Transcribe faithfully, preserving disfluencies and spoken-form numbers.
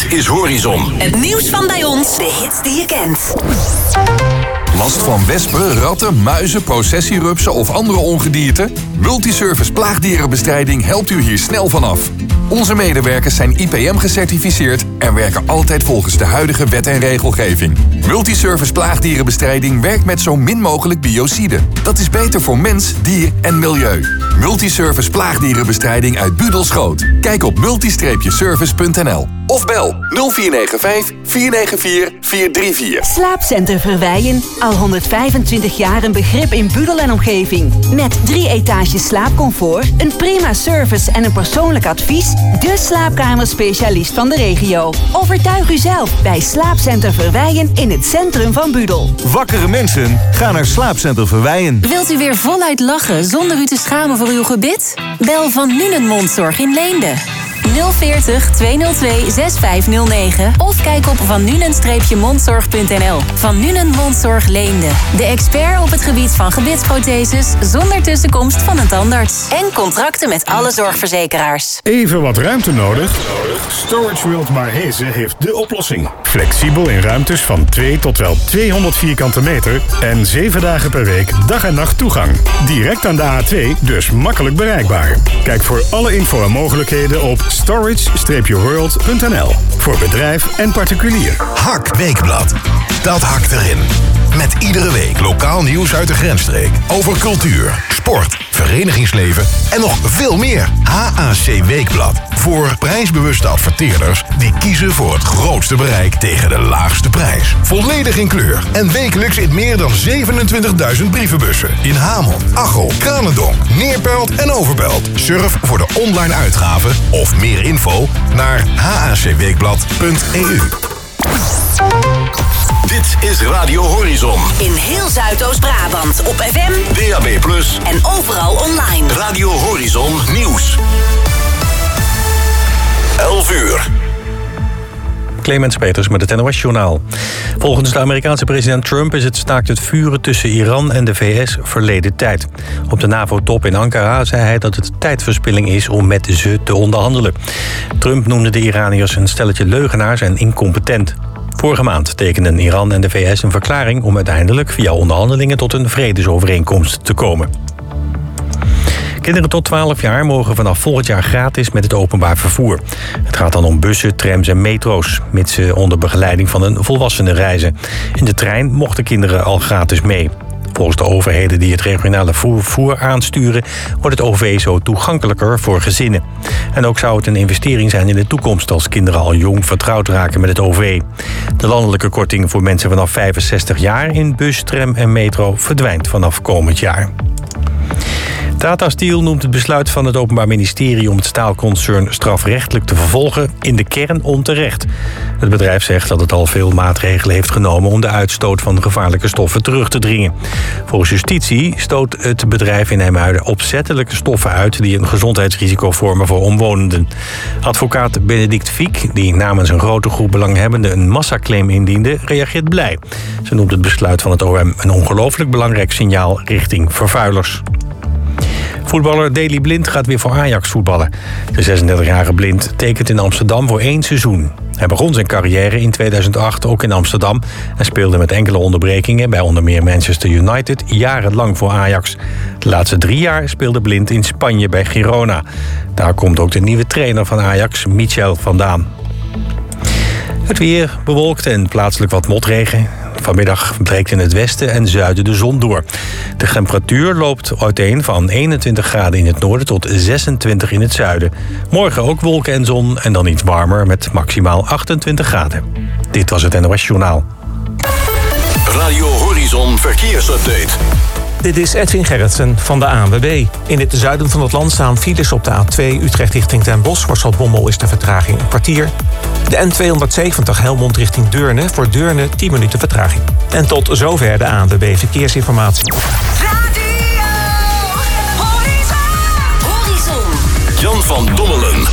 Dit is Horizon. Het nieuws van bij ons, de hits die je kent. Last van wespen, ratten, muizen, processierupsen of andere ongedierte? Multiservice Plaagdierenbestrijding helpt u hier snel vanaf. Onze medewerkers zijn I P M gecertificeerd en werken altijd volgens de huidige wet en regelgeving. Multiservice Plaagdierenbestrijding werkt met zo min mogelijk biocide. Dat is beter voor mens, dier en milieu. Multiservice Plaagdierenbestrijding uit Budelschoot. Kijk op multi-service punt n l of bel nul vier negen vijf, vier negen vier, vier drie vier. Slaapcenter Verweijen. Al honderdvijfentwintig jaar een begrip in Budel en omgeving. Met drie etages slaapcomfort, een prima service en een persoonlijk advies. De slaapkamerspecialist van de regio. Overtuig u zelf bij Slaapcenter Verweijen in het centrum van Budel. Wakkere mensen, ga naar Slaapcenter Verweijen. Wilt u weer voluit lachen zonder u te schamen voor uw gebit? Bel Van Nuenen Mondzorg in Leende. nul veertig, tweehonderdtwee, zes vijf nul negen of kijk op van nuenen mondzorg punt n l. Van Nuenen Mondzorg Leende. De expert op het gebied van gebitsprotheses zonder tussenkomst van een tandarts. En contracten met alle zorgverzekeraars. Even wat ruimte nodig? Storage World Maarhezen heeft de oplossing. Flexibel in ruimtes van twee tot wel tweehonderd vierkante meter en zeven dagen per week dag en nacht toegang. Direct aan de A twee, dus makkelijk bereikbaar. Kijk voor alle info en mogelijkheden op storage world punt n l. Voor bedrijf en particulier. Hak Weekblad. Dat hakt erin. Met iedere week lokaal nieuws uit de grensstreek. Over cultuur, sport, verenigingsleven en nog veel meer. H A C Weekblad. Voor prijsbewuste adverteerders die kiezen voor het grootste bereik tegen de laagste prijs. Volledig in kleur. En wekelijks in meer dan zevenentwintigduizend brievenbussen. In Hamel, Achel, Kranendonk, Neerpelt en Overpelt. Surf voor de online uitgave of meer info naar h a c weekblad punt e u. Dit is Radio Horizon. In heel Zuidoost-Brabant op F M, D A B plus, en overal online. Radio Horizon Nieuws. elf uur. Clemens Peters met het N O S-journaal. Volgens de Amerikaanse president Trump is het staakt het vuren tussen Iran en de V S verleden tijd. Op de NAVO-top in Ankara zei hij dat het tijdverspilling is om met ze te onderhandelen. Trump noemde de Iraniërs een stelletje leugenaars en incompetent. Vorige maand tekenden Iran en de V S een verklaring om uiteindelijk via onderhandelingen tot een vredesovereenkomst te komen. Kinderen tot twaalf jaar mogen vanaf volgend jaar gratis met het openbaar vervoer. Het gaat dan om bussen, trams en metro's, mits ze onder begeleiding van een volwassene reizen. In de trein mochten kinderen al gratis mee. Volgens de overheden die het regionale vervoer aansturen wordt het O V zo toegankelijker voor gezinnen. En ook zou het een investering zijn in de toekomst als kinderen al jong vertrouwd raken met het O V. De landelijke korting voor mensen vanaf vijfenzestig jaar in bus, tram en metro verdwijnt vanaf komend jaar. Tata Steel noemt het besluit van het Openbaar Ministerie om het staalconcern strafrechtelijk te vervolgen in de kern onterecht. Het bedrijf zegt dat het al veel maatregelen heeft genomen om de uitstoot van gevaarlijke stoffen terug te dringen. Volgens justitie stoot het bedrijf in IJmuiden opzettelijke stoffen uit die een gezondheidsrisico vormen voor omwonenden. Advocaat Benedict Fiek, die namens een grote groep belanghebbenden een massaclaim indiende, reageert blij. Ze noemt het besluit van het O M een ongelooflijk belangrijk signaal richting vervuilers. Voetballer Daley Blind gaat weer voor Ajax voetballen. De zesendertigjarige Blind tekent in Amsterdam voor één seizoen. Hij begon zijn carrière in tweeduizend acht ook in Amsterdam en speelde met enkele onderbrekingen bij onder meer Manchester United jarenlang voor Ajax. De laatste drie jaar speelde Blind in Spanje bij Girona. Daar komt ook de nieuwe trainer van Ajax, Michel, vandaan. Het weer bewolkt en plaatselijk wat motregen. Vanmiddag breekt in het westen en zuiden de zon door. De temperatuur loopt uiteen van eenentwintig graden in het noorden tot zesentwintig in het zuiden. Morgen ook wolken en zon en dan iets warmer met maximaal achtentwintig graden. Dit was het N O S-journaal. Radio Horizon Verkeersupdate. Dit is Edwin Gerritsen van de A N W B. In het zuiden van het land staan files op de A twee Utrecht richting Den Bosch. Voor Zaltbommel is de vertraging een kwartier. De N tweehonderdzeventig Helmond richting Deurne. Voor Deurne tien minuten vertraging. En tot zover de A N W B Verkeersinformatie. Radio Horizon. Jan van Dommelen.